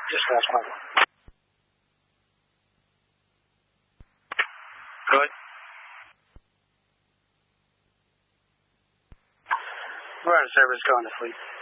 Just lost my one. Good. We're on service going to fleet.